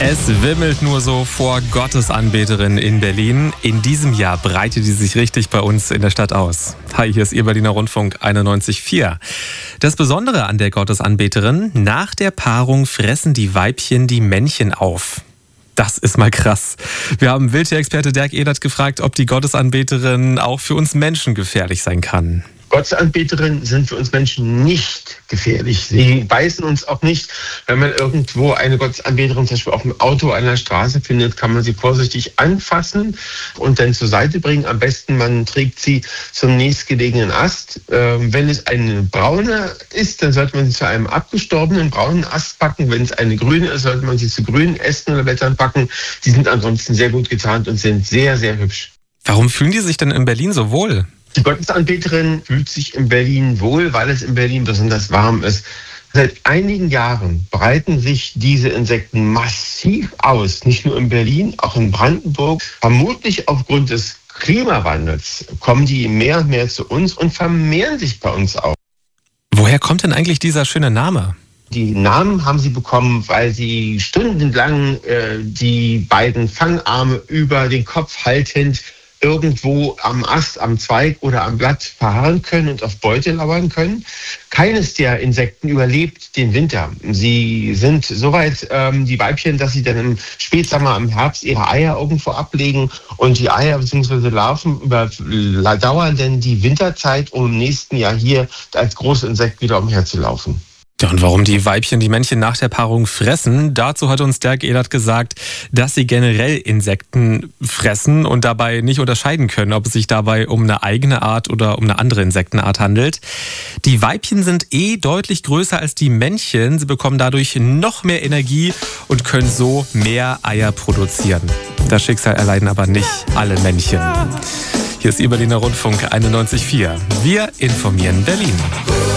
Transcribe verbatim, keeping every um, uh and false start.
Es wimmelt nur so vor Gottesanbeterinnen in Berlin. In diesem Jahr breitet die sich richtig bei uns in der Stadt aus. Hi, hier ist Ihr Berliner Rundfunk einundneunzig Komma vier. Das Besondere an der Gottesanbeterin: nach der Paarung fressen die Weibchen die Männchen auf. Das ist mal krass. Wir haben Wildtierexperte Dirk Ehlert gefragt, ob die Gottesanbeterin auch für uns Menschen gefährlich sein kann. Gottesanbeterinnen sind für uns Menschen nicht gefährlich. Sie beißen uns auch nicht. Wenn man irgendwo eine Gottesanbeterin zum Beispiel auf dem Auto an der Straße findet, kann man sie vorsichtig anfassen und dann zur Seite bringen. Am besten, man trägt sie zum nächstgelegenen Ast. Ähm, wenn es eine braune ist, dann sollte man sie zu einem abgestorbenen braunen Ast packen. Wenn es eine grüne ist, sollte man sie zu grünen Ästen oder Blättern packen. Die sind ansonsten sehr gut getarnt und sind sehr, sehr hübsch. Warum fühlen die sich denn in Berlin so wohl? Die Gottesanbeterin fühlt sich in Berlin wohl, weil es in Berlin besonders warm ist. Seit einigen Jahren breiten sich diese Insekten massiv aus. Nicht nur in Berlin, auch in Brandenburg. Vermutlich aufgrund des Klimawandels kommen die mehr und mehr zu uns und vermehren sich bei uns auch. Woher kommt denn eigentlich dieser schöne Name? Die Namen haben sie bekommen, weil sie stundenlang äh, die beiden Fangarme über den Kopf haltend irgendwo am Ast, am Zweig oder am Blatt verharren können und auf Beute lauern können. Keines der Insekten überlebt den Winter. Sie sind soweit ähm, die Weibchen, dass sie dann im Spätsommer, im Herbst ihre Eier irgendwo ablegen und die Eier bzw. Larven überdauern dann die Winterzeit, um im nächsten Jahr hier als Großinsekt wieder umherzulaufen. Ja, und warum die Weibchen die Männchen nach der Paarung fressen, dazu hat uns Dirk Ehlert gesagt, dass sie generell Insekten fressen und dabei nicht unterscheiden können, ob es sich dabei um eine eigene Art oder um eine andere Insektenart handelt. Die Weibchen sind eh deutlich größer als die Männchen. Sie bekommen dadurch noch mehr Energie und können so mehr Eier produzieren. Das Schicksal erleiden aber nicht alle Männchen. Hier ist Ihr Berliner Rundfunk einundneunzig Komma vier. Wir informieren Berlin.